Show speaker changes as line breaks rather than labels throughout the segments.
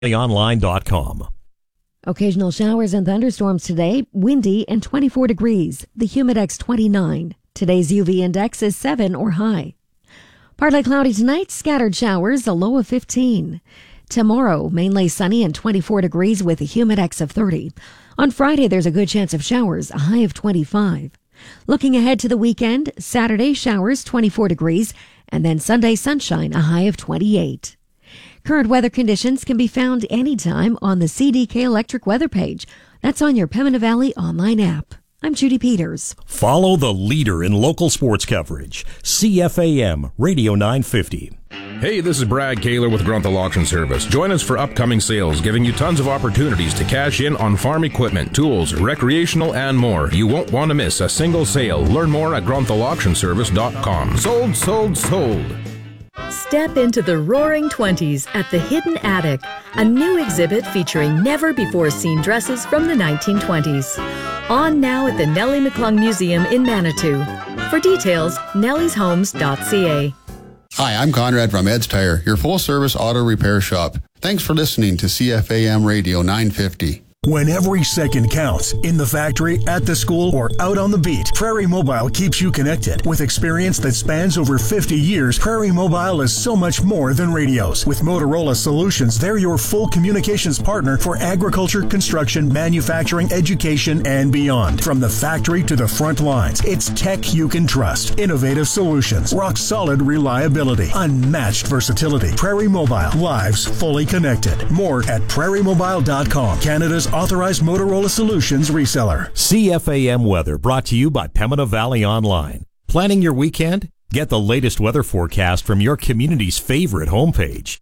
PeminoValleyOnline.com.
Occasional showers and thunderstorms today, windy and 24 degrees. The Humidex 29. Today's UV index is 7 or high. Partly cloudy tonight, scattered showers, a low of 15. Tomorrow, mainly sunny and 24 degrees with a Humidex of 30. On Friday, there's a good chance of showers, a high of 25. Looking ahead to the weekend, Saturday, showers, 24 degrees, and then Sunday, sunshine, a high of 28. Current weather conditions can be found anytime on the CDK Electric weather page. That's on your Pembina Valley online app. I'm Judy Peters.
Follow the leader in local sports coverage, CFAM Radio 950.
Hey, this is Brad Kaler with Grunthal Auction Service. Join us for upcoming sales, giving you tons of opportunities to cash in on farm equipment, tools, recreational, and more. You won't want to miss a single sale. Learn more at GrunthalAuctionService.com. Sold, sold, sold.
Step into the Roaring Twenties at the Hidden Attic, a new exhibit featuring never-before-seen dresses from the 1920s. On now at the Nellie McClung Museum in Manitou. For details, nellieshomes.ca.
Hi, I'm Conrad from Ed's Tire, your full-service auto repair shop. Thanks for listening to CFAM Radio 950.
When every second counts, in the factory, at the school, or out on the beat, Prairie Mobile keeps you connected. With experience that spans over 50 years, Prairie Mobile is so much more than radios. With Motorola Solutions, they're your full communications partner for agriculture, construction, manufacturing, education, and beyond. From the factory to the front lines, it's tech you can trust. Innovative solutions, rock-solid reliability, unmatched versatility. Prairie Mobile, lives fully connected. More at prairiemobile.com, Canada's authorized Motorola Solutions reseller.
CFAM weather brought to you by Pembina Valley Online. Planning your weekend? Get the latest weather forecast from your community's favorite homepage,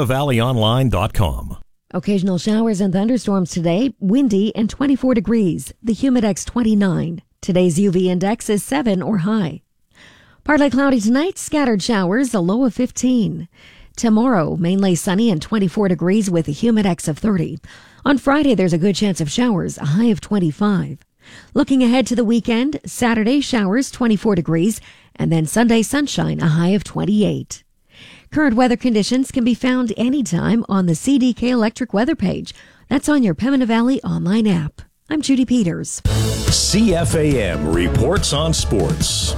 PembinaValleyOnline.com.
Occasional showers and thunderstorms today, windy and 24 degrees. The Humidex 29. Today's UV index is 7 or high. Partly cloudy tonight, scattered showers, a low of 15. Tomorrow, mainly sunny and 24 degrees with a Humidex of 30. On Friday, there's a good chance of showers, a high of 25. Looking ahead to the weekend, Saturday, showers, 24 degrees, and then Sunday, sunshine, a high of 28. Current weather conditions can be found anytime on the CDK Electric weather page. That's on your Pembina Valley online app. I'm Judy Peters.
CFAM reports on sports.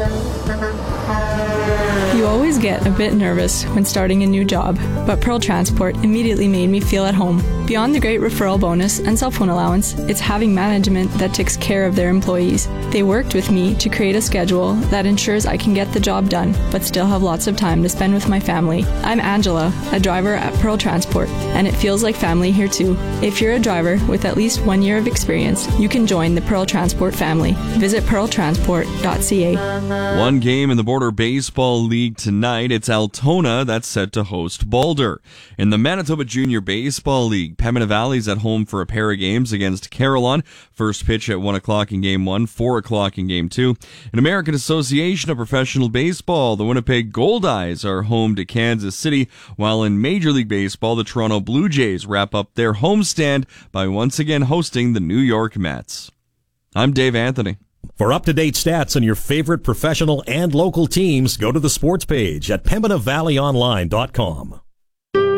You always get a bit nervous when starting a new job, but Pearl Transport immediately made me feel at home. Beyond the great referral bonus and cell phone allowance, it's having management that takes care of their employees. They worked with me to create a schedule that ensures I can get the job done, but still have lots of time to spend with my family. I'm Angela, a driver at Pearl Transport, and it feels like family here too. If you're a driver with at least 1 year of experience, you can join the Pearl Transport family. Visit pearltransport.ca.
One game in the Border Baseball League tonight. It's Altona that's set to host Boulder. In the Manitoba Junior Baseball League, Pembina Valley's at home for a pair of games against Carillon. First pitch at 1 o'clock in Game 1, 4 o'clock in Game 2. In American Association of Professional Baseball, the Winnipeg Goldeyes are home to Kansas City, while in Major League Baseball, the Toronto Blue Jays wrap up their homestand by once again hosting the New York Mets. I'm Dave Anthony.
For up-to-date stats on your favorite professional and local teams, go to the sports page at PembinaValleyOnline.com.